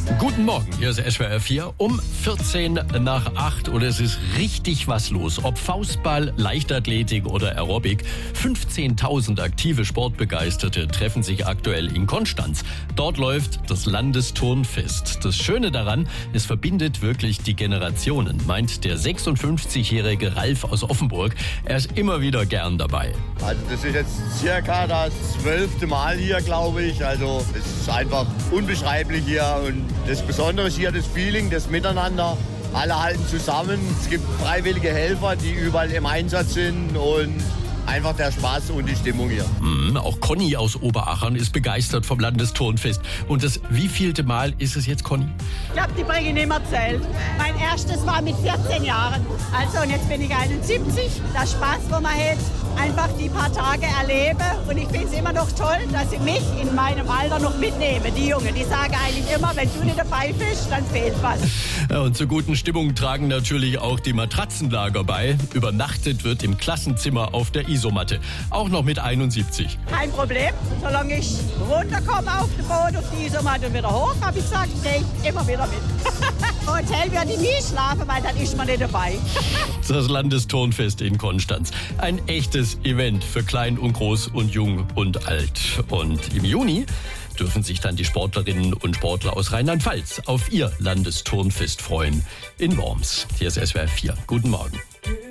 Guten Morgen, hier ist SWR 4 um 14 nach 8 und es ist richtig was los. Ob Faustball, Leichtathletik oder Aerobic, 15.000 aktive Sportbegeisterte treffen sich aktuell in Konstanz. Dort läuft das Landesturnfest. Das Schöne daran, es verbindet wirklich die Generationen, meint der 56-jährige Ralf aus Offenburg. Er ist immer wieder gern dabei. Also das ist jetzt circa das 12. Mal hier, glaube ich. Also es ist einfach unbeschreiblich hier und das Besondere ist hier das Feeling, das Miteinander. Alle halten zusammen. Es gibt freiwillige Helfer, die überall im Einsatz sind und einfach der Spaß und die Stimmung hier. Auch Conny aus Oberachern ist begeistert vom Landesturnfest. Und das wievielte Mal ist es jetzt, Conny? Ich glaube, die bringen immer Zelt. Mein erstes war mit 14 Jahren. Also und jetzt bin ich 71. Der Spaß, wo man jetzt einfach die paar Tage erlebe. Und ich finde es immer noch toll, dass sie mich in meinem Alter noch mitnehmen. Die Jungen, die sagen eigentlich immer, wenn du nicht dabei bist, dann fehlt was. Ja, und zur guten Stimmung tragen natürlich auch die Matratzenlager bei. Übernachtet wird im Klassenzimmer auf der Isomatte. Auch noch mit 71. Kein Problem. Solange ich runterkomme auf den Boden, auf die Isomatte und wieder hoch, habe ich gesagt, gehe ich immer wieder mit. Hotel werde ich nie schlafen, weil dann ist man nicht dabei. Das Landesturnfest in Konstanz. Ein echtes Event für klein und groß und jung und alt. Und im Juni dürfen sich dann die Sportlerinnen und Sportler aus Rheinland-Pfalz auf ihr Landesturnfest freuen in Worms. Hier ist SWR 4. Guten Morgen.